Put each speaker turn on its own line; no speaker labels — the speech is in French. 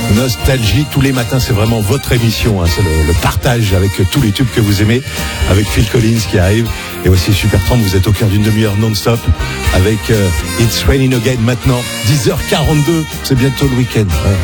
Nostalgie tous les matins, c'est vraiment votre émission, hein. C'est le partage avec tous les tubes que vous aimez, avec Phil Collins qui arrive, et aussi Supertramp. Vous êtes au cœur d'une demi-heure non-stop avec It's Raining Again maintenant, 10h42, c'est bientôt le week-end. Ouais.